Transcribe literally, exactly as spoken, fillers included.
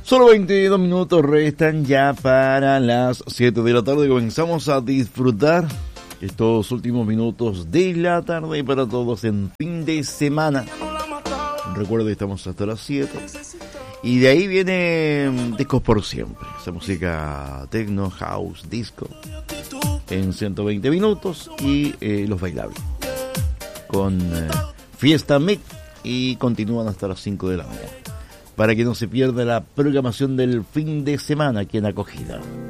Solo veintidós minutos restan ya para las siete de la tarde. Comenzamos a disfrutar estos últimos minutos de la tarde para todos en fin de semana. Recuerden, estamos hasta las siete. Y de ahí viene Discos por Siempre. Esa música techno, house, disco. En ciento veinte minutos. Y eh, los bailables. Con eh, Fiesta Mix. Y continúan hasta las cinco de la mañana. Para que no se pierda la programación del fin de semana aquí en Acogida.